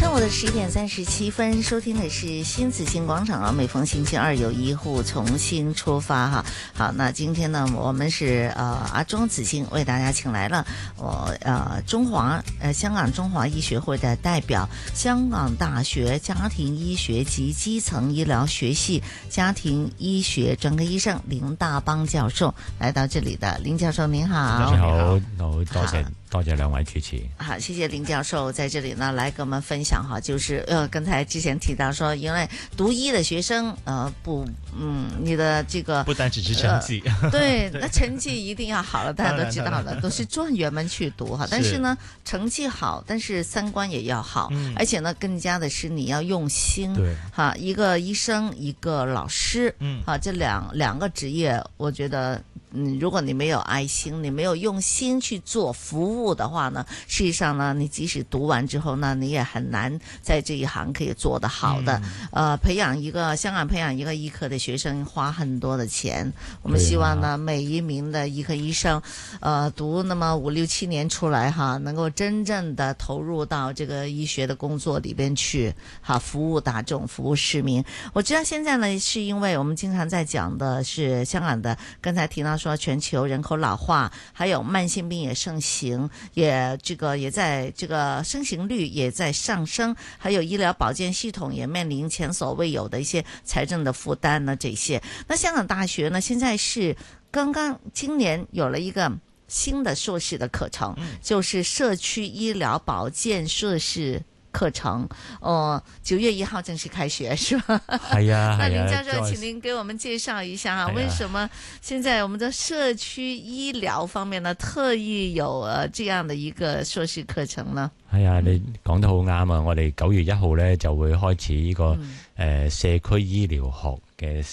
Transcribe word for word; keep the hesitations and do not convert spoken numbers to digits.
上午的十一點三十七分，收聽的是新紫荊廣場啊。每逢星期二有醫護重新出發哈。好，那今天呢，我們是呃阿莊紫荊為大家請來了我呃中華呃香港中華醫學會的代表，香港大學家庭醫學及基層醫療學系家庭醫學專科醫生林大邦教授來到這裡的。林教授您好。 大家好，好，多謝多謝兩位主持。 好，謝謝林教授在這裡呢來跟我們分享哈，就是呃剛才之前提到說，因為讀醫的學生呃不嗯你的這個不單只是成績， 呃、對，那成績一定要好了，大家都知道的，都是狀元們去讀哈。但是呢，成績好，但是三觀也要好，嗯、而且呢，更加的是你要用心。對，哈，一個醫生，一個老師，嗯，哈，這兩兩個職業，我覺得。嗯，如果你沒有愛心，你沒有用心去做服務的話呢，實際上呢，你即使讀完之後呢，你也很難在這一行可以做得好的。嗯、呃，培養一個香港培養一個醫科的學生花很多的錢，我們希望呢，啊、每一名的醫科醫生，呃，讀那麼五六七年出來哈，能夠真正的投入到這個醫學的工作裏邊去，哈，服務大眾，服務市民。我知道現在呢，是因為我們經常在講的是香港的，剛才提到說。說全球人口老化，還有慢性病也盛行，也這個也在這個盛行率也在上升，還有醫療保健系統也面臨前所未有的一些財政的負擔呢。這些，那香港大學呢，現在是剛剛今年有了一個新的碩士的課程，就是社區醫療保健碩士課程，哦，九月一號正式開學，是吧？ 係啊， 那林教授，請您給我們介紹一下啊，為什麼現在我們的社區醫療方面呢，特意有呃這樣的一個碩士課程呢？ 係啊，你講得好啱啊！我哋九月一號咧就會開始呢個誒社區醫療學嘅